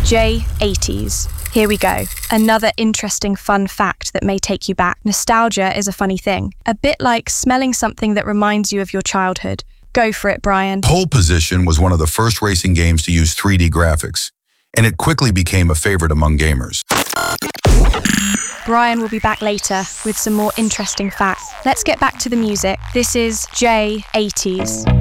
J80s. Here we go. Another interesting fun fact that may take you back. Nostalgia is a funny thing. A bit like smelling something that reminds you of your childhood. Go for it, Brian. Pole Position was one of the first racing games to use 3D graphics, and it quickly became a favorite among gamers. Brian will be back later with some more interesting facts. Let's get back to the music. This is J80s.